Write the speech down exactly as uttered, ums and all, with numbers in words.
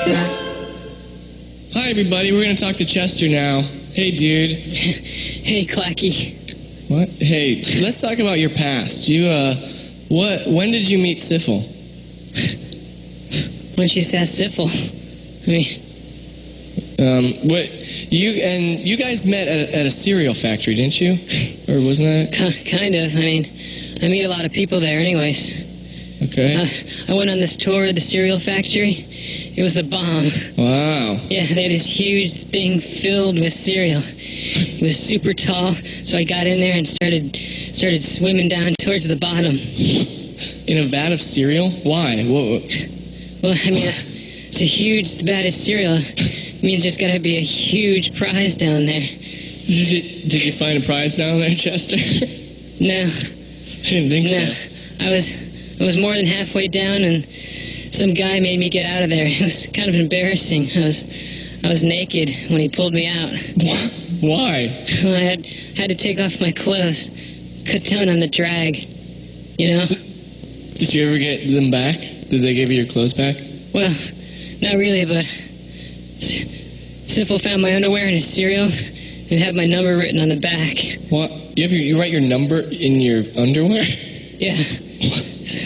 Hi, everybody. We're going to talk to Chester now. Hey, dude. Hey, Clacky. What? Hey, let's talk about your past. You, uh, what? When did you meet Syphil? When she says Syphil. I mean... Um, what... You, and you guys met at a, at a cereal factory, didn't you? Or wasn't that? K- kind of. I mean, I meet a lot of people there anyways. Okay. Uh, I went on this tour of the cereal factory. It was the bomb. Wow. Yeah, they had this huge thing filled with cereal. It was super tall, so I got in there and started started swimming down towards the bottom. In a vat of cereal? Why? Whoa. Well, I mean, it's a huge vat of cereal. It means there's got to be a huge prize down there. Did you, did you find a prize down there, Chester? No. I didn't think no. so. I was, I was more than halfway down, and some guy made me get out of there. It was kind of embarrassing. I was, I was naked when he pulled me out. Why? Well, I had, had to take off my clothes, cut down on the drag, you know? Did you ever get them back? Did they give you your clothes back? Well, not really, but Syphil found my underwear in his cereal and had my number written on the back. What? You have your, you write your number in your underwear? Yeah.